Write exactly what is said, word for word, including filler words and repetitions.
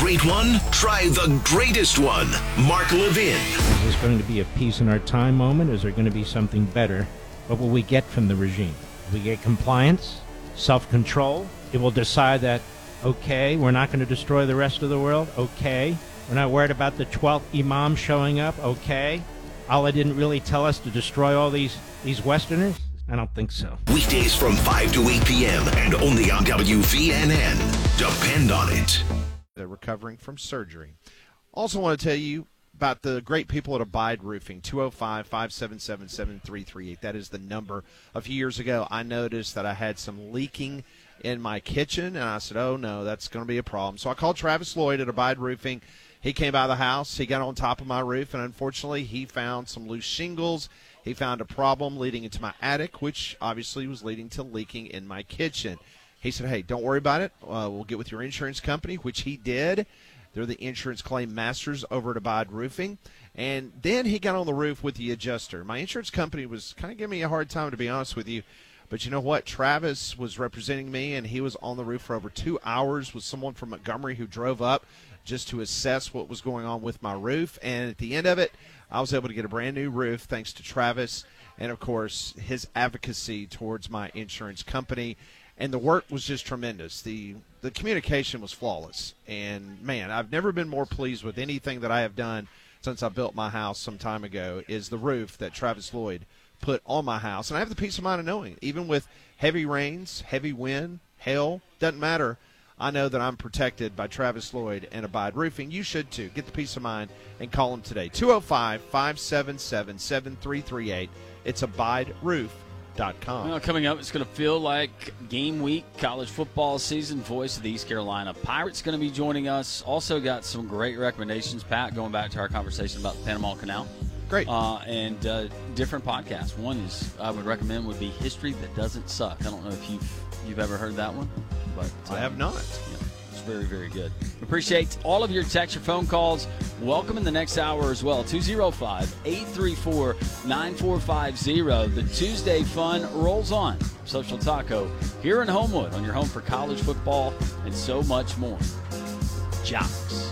great one? Try the greatest one. Mark Levin. Is this going to be a peace in our time moment? Is there going to be something better? What will we get from the regime? We get compliance, self-control. It will decide that, okay, we're not going to destroy the rest of the world. Okay. We're not worried about the twelfth imam showing up. Okay. Allah didn't really tell us to destroy all these, these Westerners? I don't think so. Weekdays from five to eight p.m. and only on W V N N. Depend on it. They're recovering from surgery. Also want to tell you about the great people at Abide Roofing, two oh five, five seven seven, seven three three eight. That is the number. A few years ago, I noticed that I had some leaking in my kitchen, and I said, oh, no, that's going to be a problem. So I called Travis Lloyd at Abide Roofing. He came by the house. He got on top of my roof, and unfortunately, he found some loose shingles. He found a problem leading into my attic, which obviously was leading to leaking in my kitchen. He said, hey, don't worry about it. Uh, we'll get with your insurance company, which he did. They're the insurance claim masters over at Abide Roofing. And then he got on the roof with the adjuster. My insurance company was kind of giving me a hard time, to be honest with you. But you know what? Travis was representing me, and he was on the roof for over two hours with someone from Montgomery who drove up just to assess what was going on with my roof. And at the end of it, I was able to get a brand new roof thanks to Travis and, of course, his advocacy towards my insurance company. And the work was just tremendous. The the communication was flawless. And, man, I've never been more pleased with anything that I have done since I built my house some time ago is the roof that Travis Lloyd put on my house. And I have the peace of mind of knowing, even with heavy rains, heavy wind, hail, doesn't matter. I know that I'm protected by Travis Lloyd and Abide Roofing. You should, too. Get the peace of mind and call them today. two oh five, five seven seven, seven three three eight. It's abide roof dot com. Well, coming up, it's going to feel like game week, college football season. Voice of the East Carolina Pirates going to be joining us. Also got some great recommendations, Pat, going back to our conversation about the Panama Canal. Great. Uh, and uh, different podcasts. One is I would recommend would be History That Doesn't Suck. I don't know if you've, you've ever heard that one. But I have not. Yeah, it's very, very good. Appreciate all of your text, your phone calls. Welcome in the next hour as well. two oh five, eight three four, nine four five zero. The Tuesday fun rolls on. Social Taco here in Homewood on your home for college football and so much more. Jocks.